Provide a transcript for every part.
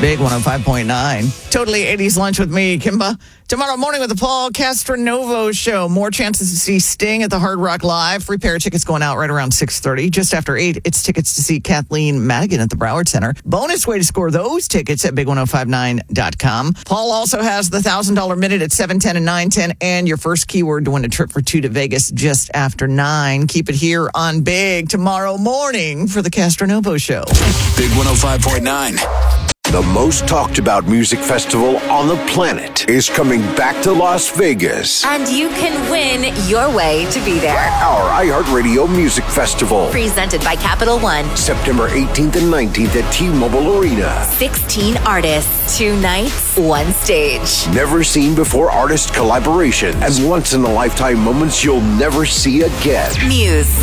Big 105.9. Totally 80s lunch with me, Kimba. Tomorrow morning with the Paul Castronovo Show. More chances to see Sting at the Hard Rock Live. Free pair of tickets going out right around 6:30. Just after 8, it's tickets to see Kathleen Madigan at the Broward Center. Bonus way to score those tickets at big1059.com. Paul also has the $1,000 minute at 7:10 and 9:10, and your first keyword to win a trip for 2 to Vegas just after 9. Keep it here on Big tomorrow morning for the Castronovo Show. Big 105.9. The most talked about music festival on the planet is coming back to Las Vegas. And you can win your way to be there. Our iHeartRadio Music Festival. Presented by Capital One. September 18th and 19th at T-Mobile Arena. 16 artists, 2 nights, 1 stage. Never seen before artist collaboration and once-in-a-lifetime moments you'll never see again. Muse.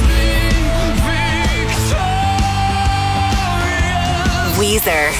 Weezer.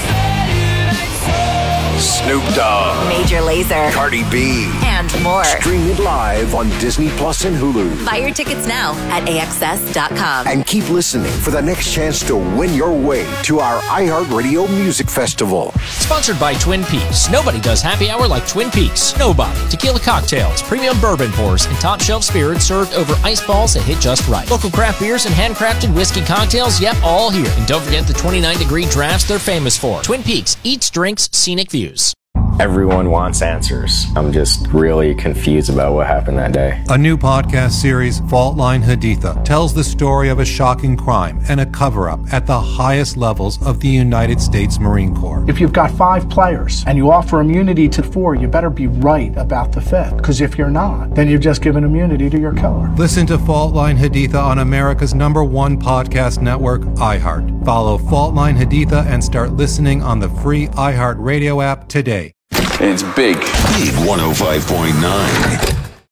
Snoop Dogg, Major Lazer, Cardi B, and more. Stream it live on Disney Plus and Hulu. Buy your tickets now at AXS.com. And keep listening for the next chance to win your way to our iHeartRadio Music Festival. Sponsored by Twin Peaks. Nobody does happy hour like Twin Peaks. Nobody. Tequila cocktails, premium bourbon pours, and top shelf spirits served over ice balls that hit just right. Local craft beers and handcrafted whiskey cocktails, yep, all here. And don't forget the 29-degree drafts they're famous for. Twin Peaks. Eats, drinks, scenic views. Everyone wants answers. I'm just really confused about what happened that day. A new podcast series, Fault Line Haditha, tells the story of a shocking crime and a cover-up at the highest levels of the United States Marine Corps. If you've got 5 players and you offer immunity to 4, you better be right about the 5th. Because if you're not, then you've just given immunity to your killer. Listen to Fault Line Haditha on America's #1 podcast network, iHeart. Follow Fault Line Haditha and start listening on the free iHeart Radio app today. It's Big 105.9.